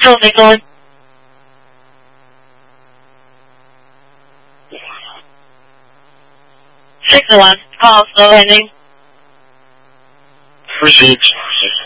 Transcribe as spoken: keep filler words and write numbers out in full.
Still signaling. Six one, call slow ending. Received.